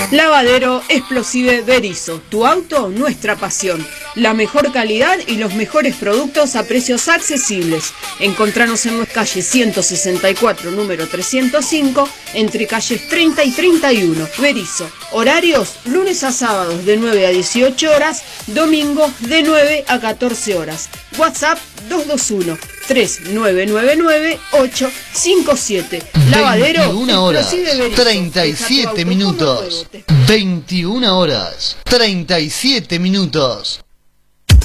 Lavadero Explosive Berizo, tu auto, nuestra pasión. La mejor calidad y los mejores productos a precios accesibles. Encontranos en la calle 164, número 305, entre calles 30 y 31. Berizo. Horarios, lunes a sábados de 9 a 18 horas, domingos de 9 a 14 horas. WhatsApp 221-3999-857. Lavadero 21 horas, Explosive Berizo. 37 minutos. 21 horas, 37 minutos.